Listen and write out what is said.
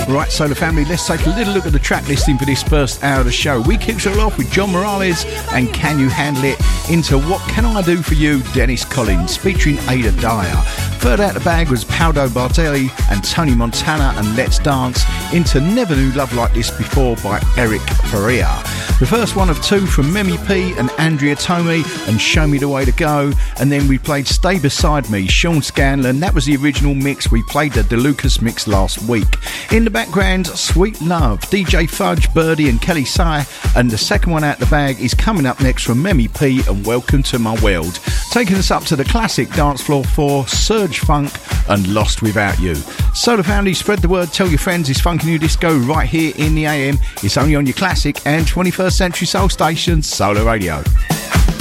Right, Solar Family, let's take a little look at the track listing for this first hour of the show. We kick it all off with John Morales and Can You Handle It, into What Can I Do For You, Dennis Collins, featuring Ada Dyer. Third out the bag was Paolo Bardelli and Tony Montana and Let's Dance, into Never Knew Love Like This Before by Eric Faria. The first one of two from Memi P and Andrea Tomei and Show Me The Way To Go. And then we played Stay Beside Me, Sean Scanlon. That was the original mix. We played the DeLucas mix last week. In the background, Sweet Love, DJ Fudge, Birdie and Kelly Sai. And the second one out the bag is coming up next from Memi P and Welcome to My World. Taking us up to the classic dance floor for Surge Funk and Lost Without You. Solar Family, spread the word, tell your friends, it's Funky New Disco right here in the AM. It's only on your classic and 21st Century Soul station, Solar Radio.